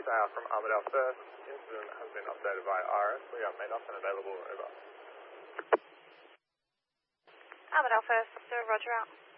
from Armidale First. Incident has been updated by RS. We are made up and available. Over. Armidale First, roger out.